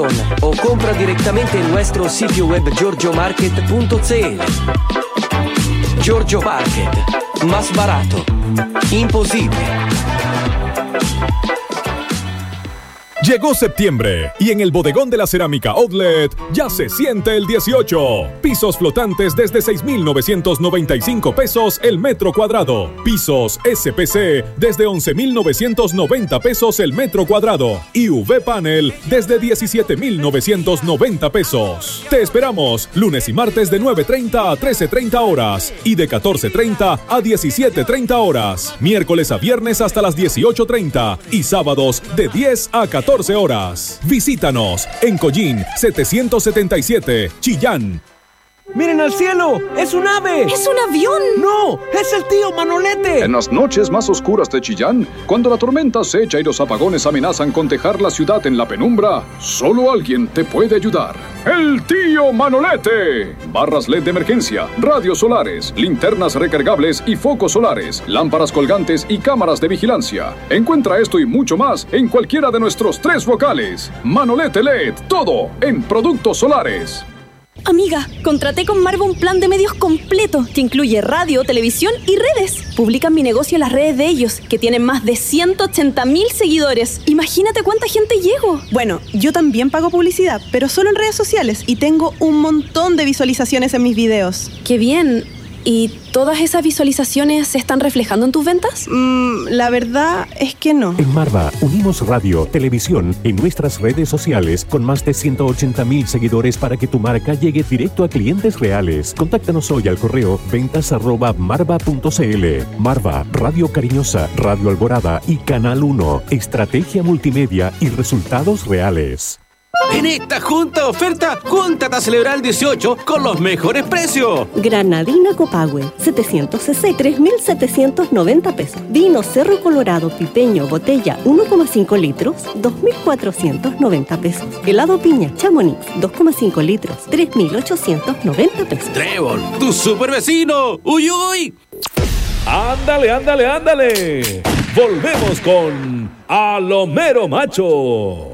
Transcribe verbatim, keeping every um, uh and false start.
o compra directamente en nuestro sitio web giorgio market punto c l. Giorgio Market, más barato, imposible. Llegó septiembre y en el bodegón de la cerámica Outlet ya se siente el dieciocho. Pisos flotantes desde seis mil novecientos noventa y cinco pesos el metro cuadrado. Pisos S P C desde once mil novecientos noventa pesos el metro cuadrado. Y U V Panel desde diecisiete mil novecientos noventa pesos. Te esperamos lunes y martes de nueve treinta a trece treinta horas y de catorce treinta a diecisiete treinta horas. Miércoles a viernes hasta las dieciocho treinta y sábados de diez a catorce horas. Visítanos en Collín setecientos setenta y siete, Chillán. ¡Miren al cielo! ¡Es un ave! ¡Es un avión! ¡No! ¡Es el tío Manolete! En las noches más oscuras de Chillán, cuando la tormenta acecha y los apagones amenazan con dejar la ciudad en la penumbra, solo alguien te puede ayudar. ¡El tío Manolete! Barras L E D de emergencia, radios solares, linternas recargables y focos solares, lámparas colgantes y cámaras de vigilancia. Encuentra esto y mucho más en cualquiera de nuestros tres locales. Manolete L E D, todo en productos solares. Amiga, contraté con Marva un plan de medios completo que incluye radio, televisión y redes. Publican mi negocio en las redes de ellos, que tienen más de ciento ochenta mil seguidores. Imagínate cuánta gente llego. Bueno, yo también pago publicidad, pero solo en redes sociales y tengo un montón de visualizaciones en mis videos. ¡Qué bien! ¿Y todas esas visualizaciones se están reflejando en tus ventas? Mm, la verdad es que no. En Marva unimos radio, televisión en nuestras redes sociales con más de ciento ochenta mil seguidores para que tu marca llegue directo a clientes reales. Contáctanos hoy al correo ventas arroba marva punto c l. Marva, Radio Cariñosa, Radio Alborada y Canal uno. Estrategia multimedia y resultados reales. En esta junta oferta, júntate a celebrar el dieciocho con los mejores precios. Granadina Copahue, setecientos cc, tres mil setecientos noventa pesos. Vino Cerro Colorado Pipeño, botella uno coma cinco litros, dos mil cuatrocientos noventa pesos. Helado Piña Chamonix, dos coma cinco litros, tres mil ochocientos noventa pesos. Trébol, tu super vecino. ¡Uy, uy! ¡Ándale, ándale, ándale! Volvemos con A lo Mero Macho.